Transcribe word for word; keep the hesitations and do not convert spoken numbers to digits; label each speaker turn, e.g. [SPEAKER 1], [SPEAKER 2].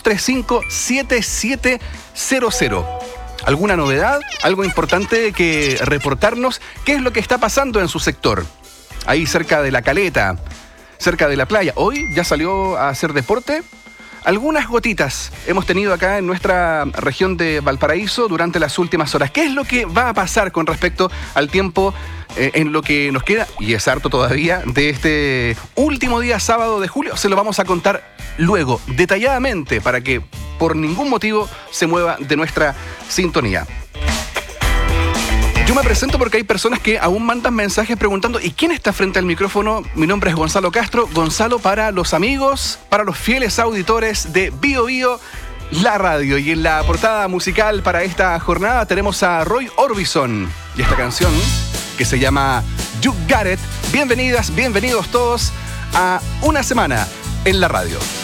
[SPEAKER 1] dos tres cinco, siete siete cero cero. ¿Alguna novedad? ¿Algo importante que reportarnos? ¿Qué es lo que está pasando en su sector? Ahí cerca de La Caleta, cerca de la playa. ¿Hoy ya salió a hacer deporte? Algunas gotitas hemos tenido acá en nuestra región de Valparaíso durante las últimas horas. ¿Qué es lo que va a pasar con respecto al tiempo eh, en lo que nos queda, y es harto todavía, de este último día sábado de julio? Se lo vamos a contar luego, detalladamente, para que por ningún motivo se mueva de nuestra sintonía. Yo me presento porque hay personas que aún mandan mensajes preguntando ¿y quién está frente al micrófono? Mi nombre es Gonzalo Castro. Gonzalo para los amigos, para los fieles auditores de Bio Bio, la radio. Y en la portada musical para esta jornada tenemos a Roy Orbison y esta canción que se llama You Got It. Bienvenidas, bienvenidos todos a una semana en la radio.